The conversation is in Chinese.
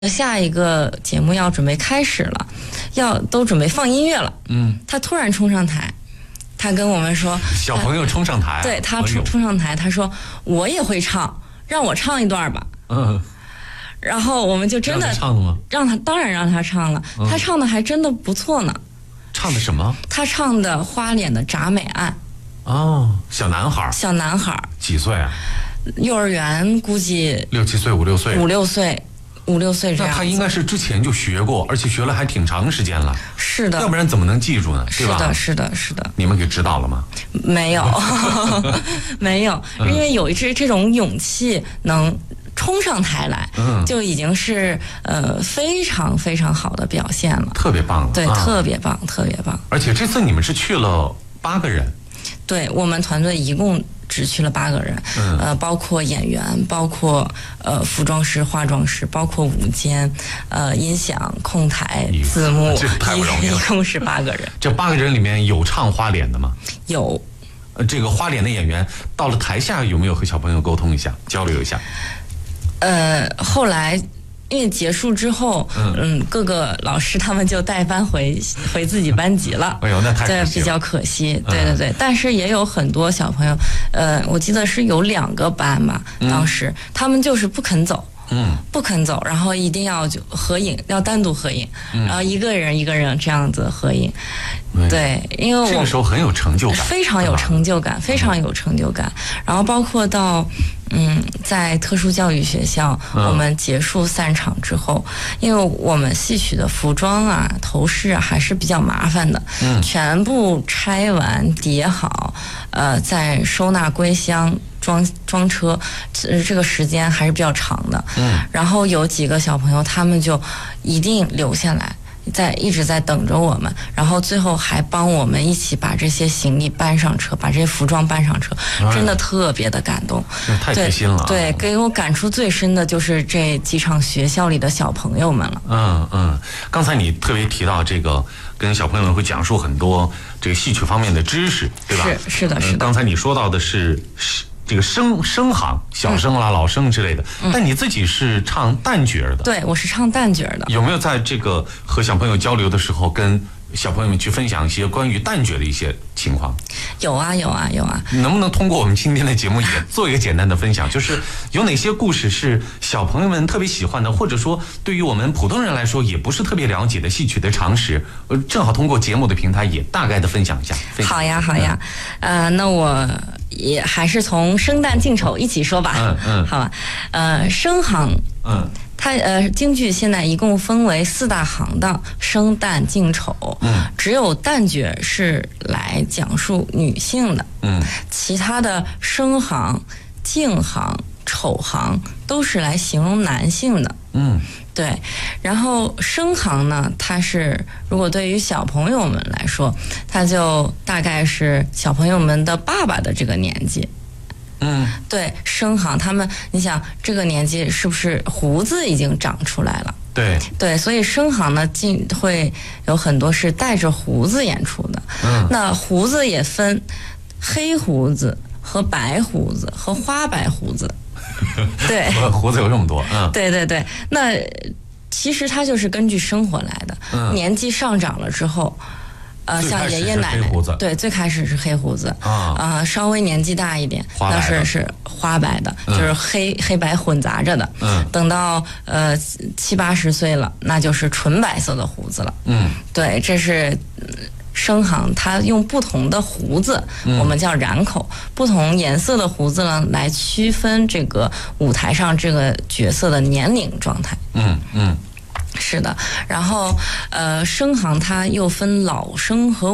下一个节目要准备开始了，都准备放音乐了。他突然冲上台，他跟我们说， 小朋友冲上台， 对他冲上台，他说我也会唱，让我唱一段吧。然后我们就真的让他唱了吗？ 当然让他唱了，他唱的还真的不错呢。 唱的什么？ 他唱的花脸的铡美案。 哦，小男孩。 小男孩几岁啊？ 幼儿园估计 6、7岁、5、6岁。 5、6岁这样。 那他应该是之前就学过，而且学了还挺长时间了。 是的。 要不然怎么能记住呢？对吧？ 是的。 你们给指导了吗？ 没有，没有，因为有这种勇气能冲上台来，就已经是非常非常好的表现了， 特别棒了。 对，特别棒。 而且这次你们是去了8个人。 对，我们团队一共只去了8个人，包括演员，包括服装师、化妆师，包括舞监、音响、控台、字幕， 这太不容易了。 一共是8个人。 这8个人里面有唱花脸的吗？ 有。 这个花脸的演员到了台下有没有和小朋友沟通一下、交流一下？ 后来因为结束之后，各个老师他们就带班回自己班级了。 哎呦，那太可惜了， 这比较可惜。对，但是也有很多小朋友，我记得是有2个班吧，当时他们就是不肯走。不肯走，然后一定要就合影，要单独合影，然后一个人这样子合影。对，因为我这个时候很有成就感， 非常有成就感，非常有成就感。然后包括到在特殊教育学校，我们结束散场之后，因为我们戏曲的服装啊、头饰啊还是比较麻烦的，全部拆完叠好，再收纳归箱。装车，这个时间还是比较长的。然后有几个小朋友，他们就一定留下来，一直在等着我们，然后最后还帮我们一起把这些行李搬上车，把这些服装搬上车，真的特别的感动。 太贴心了。 对，给我感触最深的就是这几场学校里的小朋友们了。 刚才你特别提到这个，跟小朋友们会讲述很多这个戏曲方面的知识，对吧？ 是的。 刚才你说到的是这个声行，小生啦、老生之类的，但你自己是唱旦角的。 对，我是唱旦角的。 有没有在这个和小朋友交流的时候，跟小朋友们去分享一些关于旦角的一些情况？ 有啊。 能不能通过我们今天的节目也做一个简单的分享？就是有哪些故事是小朋友们特别喜欢的，或者说对于我们普通人来说也不是特别了解的戏曲的常识，正好通过节目的平台也大概的分享一下。 好呀。那我也还是从生旦净丑一起说吧。好吧。生行，它京剧现在一共分为4大行当：生、旦、净、丑。只有旦角是来讲述女性的。其他的生行、净行、丑行都是来形容男性的。对。然后生行呢，它是如果对于小朋友们来说，它就大概是小朋友们的爸爸的这个年纪。对，生行他们，你想这个年纪是不是胡子已经长出来了？对，所以生行呢，会有很多是带着胡子演出的。那胡子也分黑胡子和白胡子和花白胡子。对， 胡子有这么多。 对，那其实它就是根据生活来的。年纪上长了之后。像爷爷奶奶，对，最开始是黑胡子，稍微年纪大一点，那是花白的，就是黑白混杂着的。等到70、80岁了，那就是纯白色的胡子了。对，这是生行，它用不同的胡子，我们叫染口，不同颜色的胡子呢，来区分这个舞台上这个角色的年龄状态。是的。然后生行它又分老生和